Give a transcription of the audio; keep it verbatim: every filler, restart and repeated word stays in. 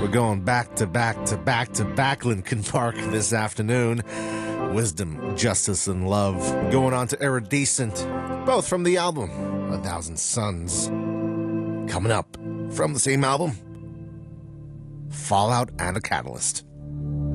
We're going back to back to back to back Linkin Park this afternoon. Wisdom, Justice, and Love. Going on to Iridescent, both from the album A Thousand Suns. Coming up from the same album, Fallout and a Catalyst.